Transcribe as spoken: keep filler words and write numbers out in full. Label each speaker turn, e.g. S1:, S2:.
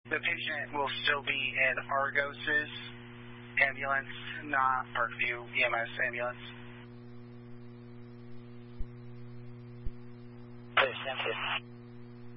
S1: The patient will still be in Argos's ambulance, not Parkview E M S ambulance.
S2: Please, thank you.